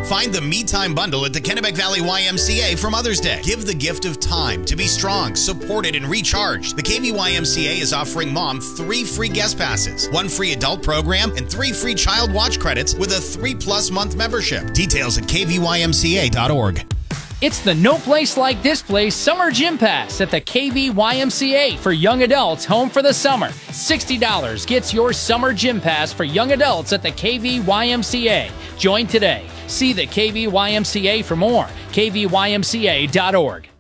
Find the Me Time Bundle at the Kennebec Valley YMCA for Mother's Day. Give the gift of time to be strong, supported, and recharged. The KVYMCA is offering Mom 3 free guest passes, 1 free adult program, and 3 free child watch credits with a 3+ month membership. Details at kvymca.org. It's the No Place Like This Place Summer Gym Pass at the KVYMCA for young adults home for the summer. $60 gets your summer gym pass for young adults at the KVYMCA. Join today. See the KVYMCA for more. kvymca.org.